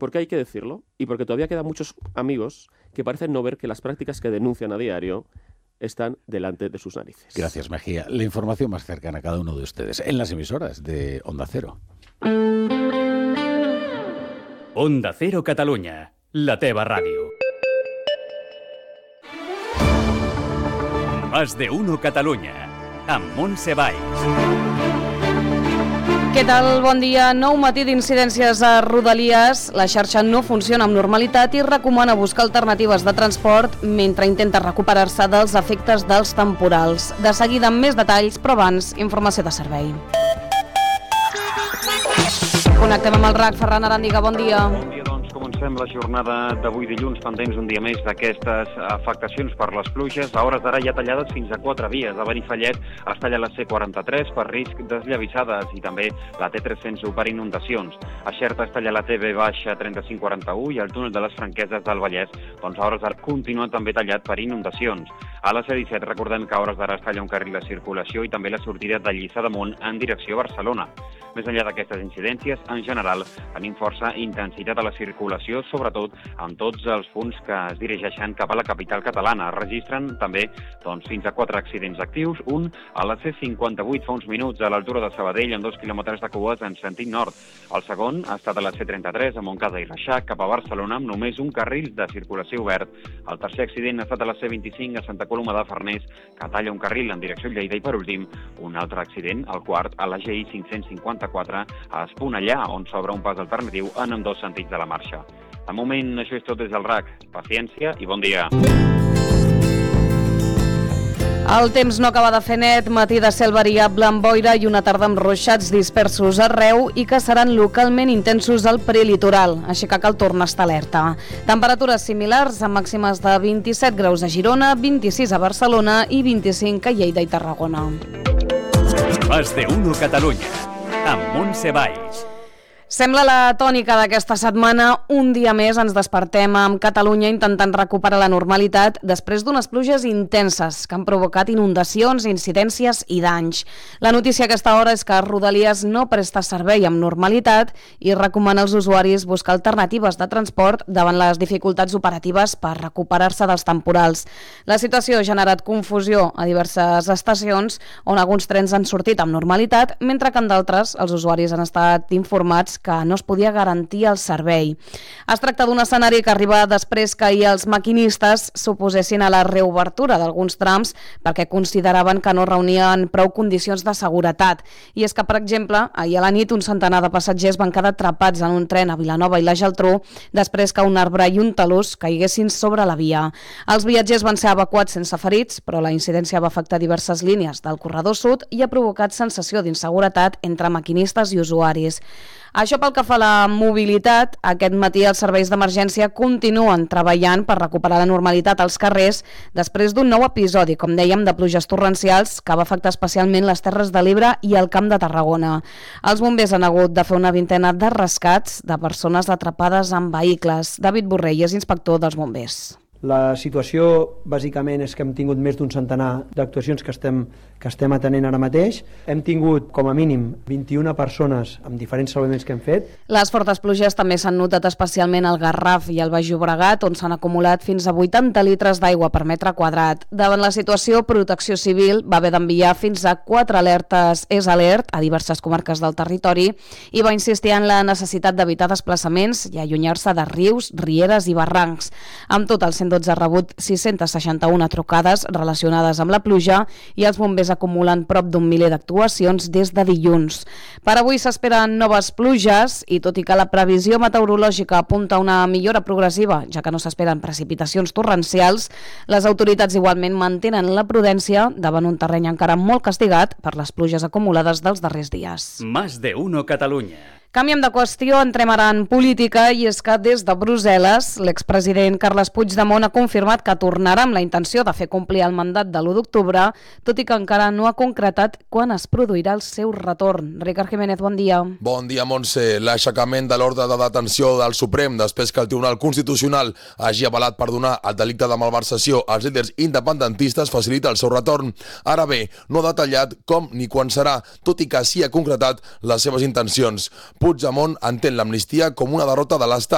porque hay que decirlo y porque todavía quedan muchos amigos que parecen no ver que las prácticas que denuncian a diario están delante de sus narices. Gracias, Mejía. La información más cercana a cada uno de ustedes en las emisoras de Onda Cero. Onda Cero Catalunya, la teva ràdio. Más de uno Catalunya, amb Montse Valls. Què tal? Bon dia. Nou matí d'incidències a Rodalies. La xarxa no funciona amb normalitat i recomana buscar alternatives de transport mentre intenta recuperar-se dels efectes dels temporals. De seguida amb més detalls, però abans, informació de servei. Connectem amb el RAC. Ferran Aràndiga, bon dia. Bon dia, doncs comencem la jornada d'avui dilluns, pendents un dia més d'aquestes afectacions per les pluges. A hores d'ara hi ha tallades fins a 4 vies. A Benifallet es talla la C43 per risc d'esllavissades i també la T301 per inundacions. A Xerta es talla la TV baixa 3541 i el túnel de les Franqueses del Vallès, doncs a hores d'ara continua també tallat per inundacions. A la C17 recordem que a hores d'ara es talla un carril de circulació i també la sortida de Lliçà d'Amunt en direcció a Barcelona. Més enllà d'aquestes incidències, en general, tenim força intensitat a la circulació, sobretot en tots els punts que es dirigeixen cap a la capital catalana. Registren també fins a 4 accidents actius, un a la C58 fa uns minuts a l'altura de Sabadell amb 2 quilòmetres de cues en sentit nord. El segon ha estat a la C33 a Montcada i Reixac cap a Barcelona amb només un carril de circulació obert. El tercer accident ha estat a la C25 a Santa Coloma de Farners, que talla un carril en direcció a Lleida, i per últim, un altre accident, el quart, a la GI 554 a Esponellà, on s'obre un pas alternatiu en ambdós sentits de la marxa. De moment, això és tot des del RAC. Paciència i bon dia. El temps no acaba de fer net, matí de cel variable amb boira i una tarda amb ruixats dispersos arreu i que seran localment intensos al prelitoral, així que cal tornar a estar alerta. Temperatures similars amb màximes de 27 graus a Girona, 26 a Barcelona i 25 a Lleida i Tarragona. Más de uno Catalunya, amb Montse Valls. Sembla la tònica d'aquesta setmana. Un dia més ens despertem amb Catalunya intentant recuperar la normalitat després d'unes pluges intenses que han provocat inundacions, incidències i danys. La notícia a aquesta hora és que Rodalies no presta servei amb normalitat i recomana als usuaris buscar alternatives de transport davant les dificultats operatives per recuperar-se dels temporals. La situació ha generat confusió a diverses estacions on alguns trens han sortit amb normalitat, mentre que en d'altres els usuaris han estat informats que no es podia garantir el servei. Es tracta d'un escenari que arriba després que ahir els maquinistes s'oposessin a la reobertura d'alguns trams perquè consideraven que no reunien prou condicions de seguretat. I és que, per exemple, ahir a la nit un centenar de passatgers van quedar atrapats en un tren a Vilanova i la Geltrú després que un arbre i un talús caiguessin sobre la via. Els viatgers van ser evacuats sense ferits, però la incidència va afectar diverses línies del corredor sud i ha provocat sensació d'inseguretat entre maquinistes i usuaris. Això pel que fa a la mobilitat, aquest matí els serveis d'emergència continuen treballant per recuperar la normalitat als carrers després d'un nou episodi, com dèiem, de pluges torrencials que va afectar especialment les Terres de l'Ebre i el Camp de Tarragona. Els bombers han hagut de fer una vintena de rescats de persones atrapades en vehicles. David Borrell és inspector dels bombers. La situació, bàsicament, és que hem tingut més d'un centenar d'actuacions que estem atenent ara mateix. Hem tingut, com a mínim, 21 persones amb diferents salvaments que hem fet. Les fortes pluges també s'han notat especialment al Garraf i al Baix Llobregat, on s'han acumulat fins a 80 litres d'aigua per metre quadrat. Davant la situació, Protecció Civil va haver d'enviar fins a 4 alertes alert a diverses comarques del territori i va insistir en la necessitat d'evitar desplaçaments i allunyar-se de rius, rieres i barrancs. Amb tot, el 112 ha rebut 661 trucades relacionades amb la pluja i els bombers acumulen prop d'un miler d'actuacions des de dilluns. Per avui s'esperen noves pluges i tot i que la previsió meteorològica apunta a una millora progressiva, ja que no s'esperen precipitacions torrencials, les autoritats igualment mantenen la prudència davant un terreny encara molt castigat per les pluges acumulades dels darrers dies. Más de uno Catalunya. Canviem de qüestió, entrem ara en política i és que des de Brussel·les l'expresident Carles Puigdemont ha confirmat que tornarà amb la intenció de fer complir el mandat de l'1 d'octubre, tot i que encara no ha concretat quan es produirà el seu retorn. Ricard Jiménez, bon dia. Bon dia, Montse. L'aixecament de l'ordre de detenció del Suprem després que el Tribunal Constitucional hagi avalat per donar el delicte de malversació als líders independentistes facilita el seu retorn. Ara bé, no ha detallat com ni quan serà, tot i que sí ha concretat les seves intencions. Puigdemont entén l'amnistia com una derrota de l'Estat.